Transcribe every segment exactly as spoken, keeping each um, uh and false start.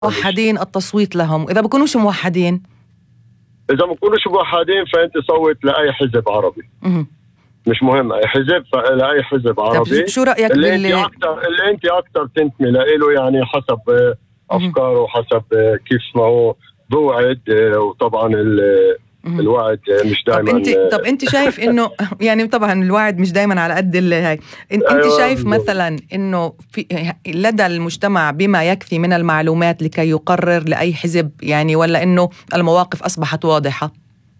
موحدين التصويت لهم، إذا بكونوش موحدين إذا ما بكونوش موحدين فأنت صوت لأي حزب عربي. مه. مش مهم أي حزب، لأي حزب عربي. شو رأيك اللي بال... أنت أكتر اللي أنت أكتر تنتمي له، يعني حسب أفكاره وحسب كيف ما هو بوعد، وطبعا الوعد مش دائما. طب انت طب انت شايف انه يعني طبعا الوعد مش دائما على قد هاي. انت أيوة شايف مثلا انه في لدى المجتمع بما يكفي من المعلومات لكي يقرر لاي حزب يعني، ولا انه المواقف اصبحت واضحه؟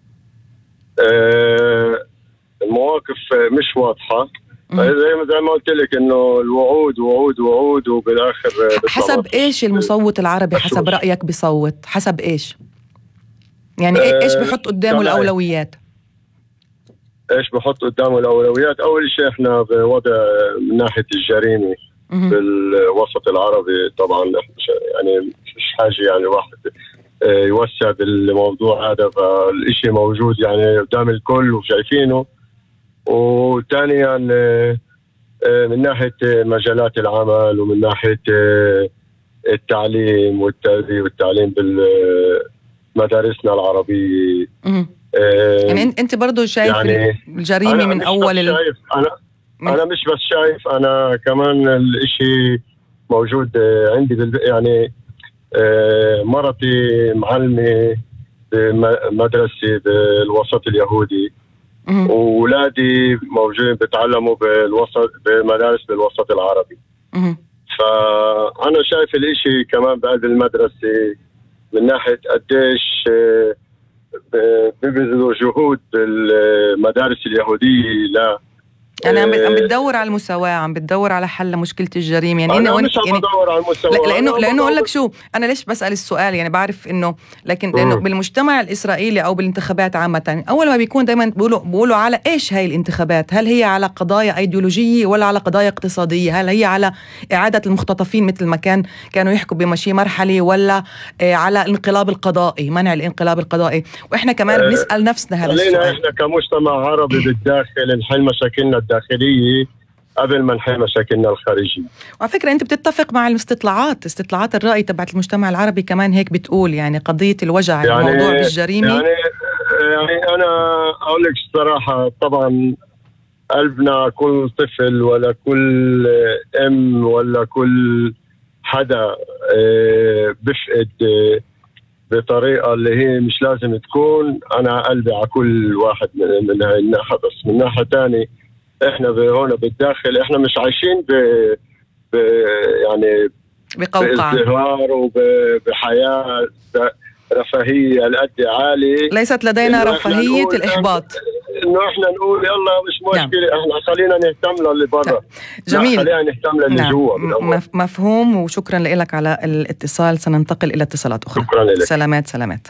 أه المواقف مش واضحه، زي ما زي ما قلت لك انه الوعود وعود وعود وبالاخر حسب ايش المصوت العربي أشوش. حسب رايك بيصوت حسب ايش يعني؟ أه ايش بحط قدامه الاولويات؟ ايش بحط قدامه الاولويات؟ اول شيء احنا بوضع من ناحيه الجريمه بالوسط العربي، طبعا يعني مش حاجه يعني واحد يوسع بالموضوع هذا، فالشيء موجود يعني قدام الكل وشايفينه. وثانيا من ناحيه مجالات العمل، ومن ناحيه التعليم والتربيه والتعليم بالمدارسنا العربيه. يعني انت برضو شايف يعني الجريمه من اول ال... شايف انا من... انا مش بس شايف، انا كمان الاشي موجود عندي بال... يعني مرتي معلمه بمدرسه بالوسط اليهودي، واولادي موجودين بيتعلموا بالوسط بمدارس بالوسط العربي. مم. فانا شايف الاشي كمان بهذه المدرسه من ناحيه قديش بيبذلوا جهود بالمدارس اليهودية. لا أنا عم عم بتدور على المساواة، عم بتدور على حل مشكلة الجريمة يعني. أنا مش عم بدور على المساواة، لأنه لأنه أقول لك شو، أنا ليش بسأل السؤال يعني؟ بعرف إنه لكن لأنه بالمجتمع الإسرائيلي أو بالانتخابات عامة، أول ما بيكون دائما بيقولوا بيقولوا على إيش هاي الانتخابات؟ هل هي على قضايا أيديولوجية ولا على قضايا اقتصادية؟ هل هي على إعادة المختطفين مثل ما كان كانوا يحكوا بمشي مرحلي، ولا على الانقلاب القضائي، منع الانقلاب القضائي؟ وإحنا كمان أه بنسأل نفسنا هذا السؤال. إحنا كمجتمع عربي بالداخل نحل مشاكلنا الداخلية قبل ما نحل مشاكلنا الخارجية. وعلى فكرة أنت بتتفق مع الاستطلاعات، استطلاعات الرأي تبعت المجتمع العربي كمان هيك بتقول، يعني قضية الوجع يعني الموضوع بالجريمة. يعني يعني أنا أقول لك الصراحة، طبعا قلبنا كل طفل ولا كل أم ولا كل حدا بفقد بطريقة اللي هي مش لازم تكون. أنا قلبي على كل واحد من هاي الناحية، بس من ناحية تانية إحنا هون بالداخل إحنا مش عايشين ب, ب يعني بقوقعة بازدهار وبحياة رفاهية القد عالي. ليست لدينا رفاهية الإحباط إنه إحنا نقول يلا مش مشكلة. نعم. إحنا خلينا نهتم للي برا. جميل. خلينا نهتم للي نعم. جوا. مف... مفهوم، وشكرا لك على الاتصال. سننتقل إلى اتصالات أخرى. شكرا لك. سلامات سلامات.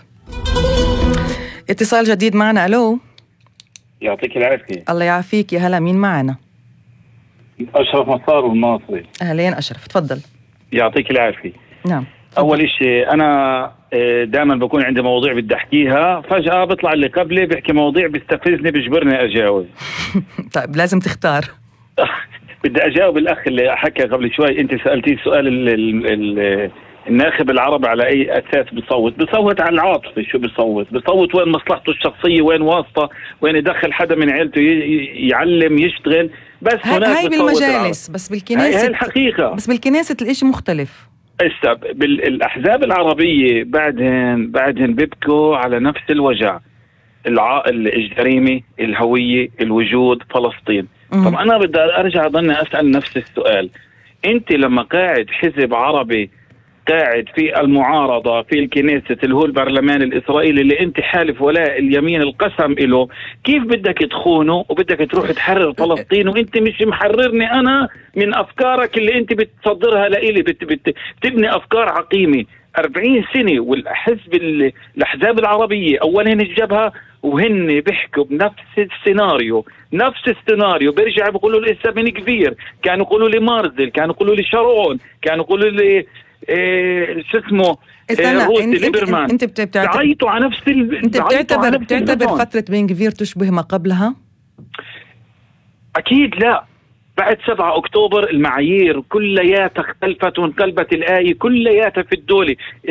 اتصال جديد معنا. ألو. يعطيك العافية. الله يعافيك. يا هلا، مين معنا؟ أشرف مصار والناصري. أهلين أشرف، تفضل. يعطيك العافية. نعم. أول شيء أنا دائما بكون عندي مواضيع بدي أحكيها، فجأة بطلع اللي قبلي بيحكي مواضيع بيستفزني بيجبرني أجاوب. طيب لازم تختار. بدي أجاوب الأخ اللي حكى قبل شوي. أنت سألتي سؤال ال ال ال الناخب العربي على أي أساس بيصوت؟ بيصوت على العاطفة. شو بيصوت؟ بيصوت وين مصلحته الشخصية، وين واسطة، وين يدخل حدا من عيلته يعلم يشتغل. بس هناك هاي بالمجالس، بس بالكنيسة هاي الحقيقة. بس بالكنيسة الإشي مختلف. بالأحزاب العربية بعدين بعدين بيبكوا على نفس الوجع، الع... الجريمة، الهوية، الوجود، فلسطين. طب أنا بدي أرجع ضلني أسأل نفس السؤال. أنت لما قاعد حزب عربي قاعد في المعارضة في الكنيسة اللي هو البرلمان الإسرائيلي اللي أنت حالف ولاء اليمين القسم إله، كيف بدك تخونه وبدك تروح تحرر فلسطين وأنت مش محررني أنا من أفكارك اللي أنت بتصدرها لإلي؟ بت بت بتبني أفكار عقيمة أربعين سنة. والحزب الأحزاب العربية أولا الجبهة، وهن بيحكوا بنفس السيناريو نفس السيناريو. بيرجع بيقولوا لي إسا بن كبير، كانوا يقولوا لي مارزل، كانوا يقولوا لي شارون، كانوا يقولوا لي إيه شو اسمه إيه روسي ليبرمان. انت بتعيطوا على نفس ال... انت بتعتبر بتعتبر فترة بن كفير تشبه ما قبلها؟ اكيد لا. بعد سبعة أكتوبر المعايير كلياتها اختلفت وانقلبت الآية كلياتها في الدولة.